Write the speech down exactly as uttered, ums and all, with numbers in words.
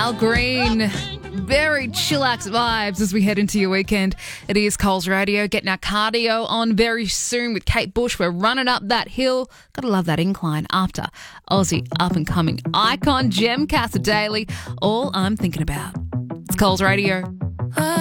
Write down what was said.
Al Green. Very chillax vibes as we head into your weekend. It is Coles Radio. Getting our cardio on very soon with Kate Bush. We're running up that hill. Gotta love that incline after Aussie up-and-coming icon Jem Casa Daily. All I'm thinking about. It's Coles Radio.